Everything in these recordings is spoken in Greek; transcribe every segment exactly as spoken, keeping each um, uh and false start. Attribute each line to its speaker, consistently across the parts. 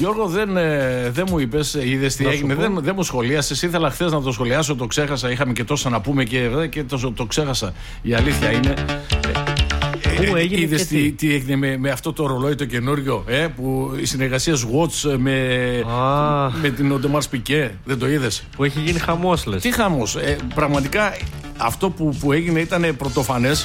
Speaker 1: Γιώργο, δεν, ε, δεν μου είπες, είδες τι έγινε, δεν, δεν μου σχολίασες. Ήθελα χθες να το σχολιάσω, το ξέχασα. Είχαμε και τόσα να πούμε και, και το, το ξέχασα. Η αλήθεια είναι.
Speaker 2: Πού έγινε,
Speaker 1: είδες τι, τι έγινε με, με αυτό το ρολόι το καινούριο, ε, που η συνεργασία Watch με, με την Οντεμάρ Πικέ, δεν το είδες?
Speaker 2: Που έχει γίνει χαμός, λες.
Speaker 1: Τι χαμός, ε, πραγματικά αυτό που, που έγινε ήταν πρωτοφανές.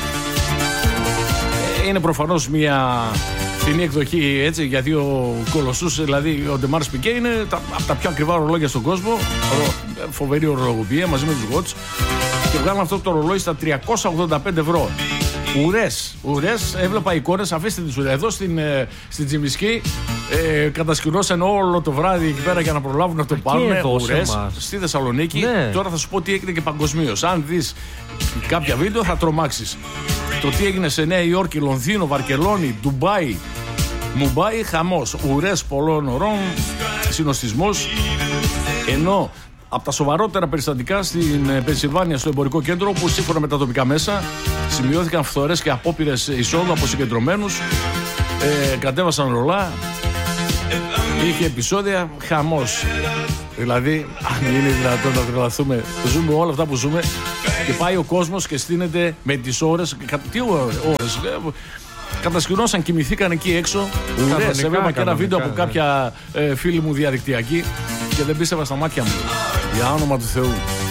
Speaker 1: ε, Είναι προφανώς μια φθηνή εκδοχή, έτσι, για δύο κολοσσούς. Δηλαδή ο Οντεμάρ Πικέ είναι τα, από τα πιο ακριβά ρολόγια στον κόσμο, φοβερή ορολογία μαζί με τους Watch, και βγάλαν αυτό το ρολόι στα τριακόσια ογδόντα πέντε ευρώ. Ουρές, ουρές, έβλεπα εικόνες, αφήστε τις ουρές. Εδώ στην, ε, στην Τσιμισκή ε, κατασκηνώσαν όλο το βράδυ εκεί πέρα για να προλάβουν να το πάρουν. Ουρές στη Θεσσαλονίκη. Ναι. Τώρα θα σου πω τι έγινε και παγκοσμίως. Αν δεις κάποια βίντεο θα τρομάξεις. Το τι έγινε σε Νέα Υόρκη, Λονδίνο, Βαρκελόνη, Ντουμπάι, Μουμπάι, χαμός. Ουρές πολλών ωρών, συνοστισμός. Ενώ από τα σοβαρότερα περιστατικά στην Πενσιλβάνια, στο εμπορικό κέντρο, όπου σύμφωνα με τα τοπικά μέσα σημειώθηκαν φθορές και απόπειρες εισόδου από συγκεντρωμένους, ε, κατέβασαν ρολά, είχε επεισόδια, χαμός. Δηλαδή, αν είναι δυνατόν να τρελαθούμε, ζούμε όλα αυτά που ζούμε και πάει ο κόσμος και στείνεται με τις ώρες. Τι ώρες, κατασκηνώσαν, κοιμηθήκαν εκεί έξω. Ουρές, έβλεπα και ένα βίντεο από κάποια ε, φίλη μου διαδικτυακή και δεν πίστευα στα μάτια μου. Για όνομα του Θεού.